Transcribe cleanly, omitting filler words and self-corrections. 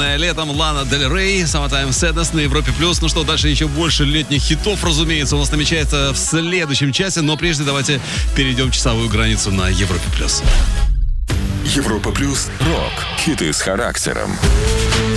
Обещанная летом Лана Дель Рей, Summertime Sadness на Европе+. Ну что, дальше еще больше летних хитов, разумеется, у нас намечается в следующем часе. Но прежде давайте перейдем часовую границу на Европе+. Европа+, рок. Хиты с характером.